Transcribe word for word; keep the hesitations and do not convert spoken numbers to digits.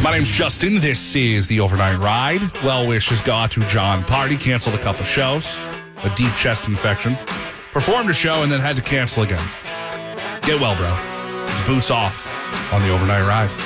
My name's Justin. This is the Overnight Ride. Well wishes go out to John Party. Canceled a couple shows. A deep chest infection. Performed a show and then had to cancel again. Get well, bro. It's boots off on the Overnight Ride.